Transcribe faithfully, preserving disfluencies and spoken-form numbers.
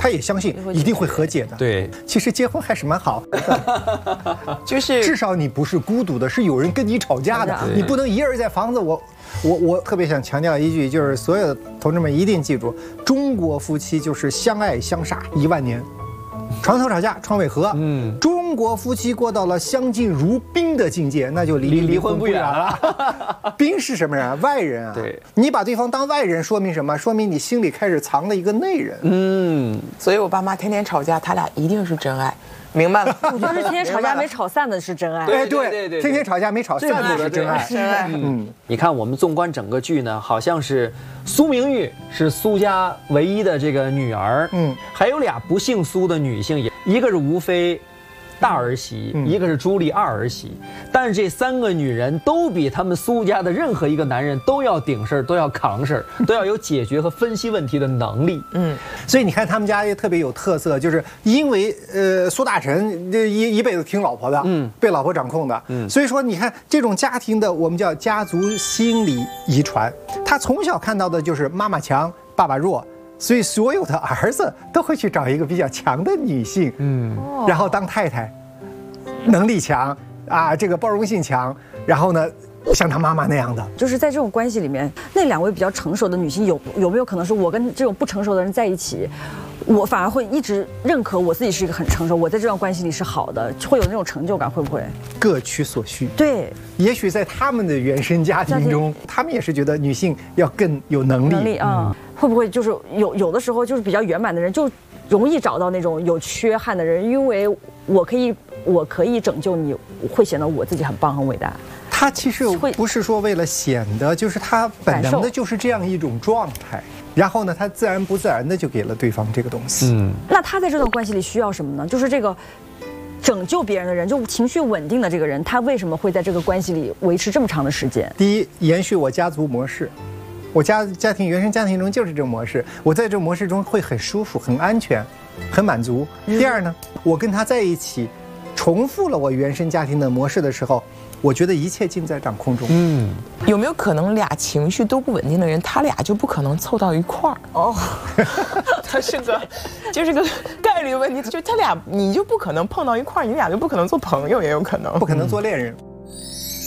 他也相信一定会和解的。 对， 其实结婚还是蛮好的， 就是至少你不是孤独的，是有人跟你吵架的，你不能一人在房子。我我我特别想强调一句，就是所有的同志们一定记住，中国夫妻就是相爱相杀一万年。床头吵架，床尾和。嗯，中国夫妻过到了相敬如宾的境界，那就离离婚不远了。宾是什么人啊？外人啊。 对， 你把对方当外人，说明什么？说明你心里开始藏了一个内人。 嗯， 所以我爸妈天天吵架，他俩一定是真爱。明白了， 我觉得天天吵架没吵散的是真爱。 对对对，天天吵架没吵散的是真爱。 真爱。 嗯，你看我们纵观整个剧呢，好像是苏明玉是苏家唯一的这个女儿，嗯，还有俩不姓苏的女性，也一个是吴妃。大儿媳，一个是朱莉二儿媳，但是这三个女人都比他们苏家的任何一个男人都要顶事儿，都要扛事儿，都要有解决和分析问题的能力。嗯， 所以你看他们家也特别有特色，就是因为呃苏大臣这一一辈子听老婆的，嗯，被老婆掌控的，嗯，所以说你看这种家庭的我们叫家族心理遗传，他从小看到的就是妈妈强，爸爸弱。所以所有的儿子都会去找一个比较强的女性，嗯，然后当太太，能力强啊，这个包容性强，然后呢，像他妈妈那样的。 就是在这种关系里面，那两位比较成熟的女性有有没有可能是我跟这种不成熟的人在一起，我反而会一直认可我自己是一个很成熟，我在这段关系里是好的，会有那种成就感，会不会？ 各取所需。 对， 也许在他们的原生家庭中，他们也是觉得女性要更有能力。 能力啊。嗯，会不会就是有有的时候就是比较圆满的人就容易找到那种有缺憾的人，因为我可以我可以拯救你，会显得我自己很棒很伟大。 他其实不是说为了显得，就是他本能的就是这样一种状态，然后呢，他自然不自然的就给了对方这个东西。嗯， 那他在这段关系里需要什么呢？就是这个拯救别人的人，就情绪稳定的这个人，他为什么会在这个关系里维持这么长的时间？ 第一，延续我家族模式。我家家庭原生家庭中就是这种模式，我在这个模式中会很舒服、很安全、很满足。第二呢，我跟他在一起，重复了我原生家庭的模式的时候，我觉得一切尽在掌控中。嗯， 有没有可能俩情绪都不稳定的人，他俩就不可能凑到一块儿？哦，他是个，就是个概率问题，就他俩你就不可能碰到一块儿，你俩就不可能做朋友，也有可能不可能做恋人。